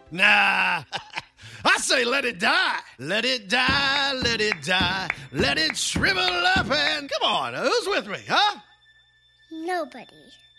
Nah, I say let it die. Let it die, let it die, let it shrivel up and... Come on, who's with me, huh? Nobody.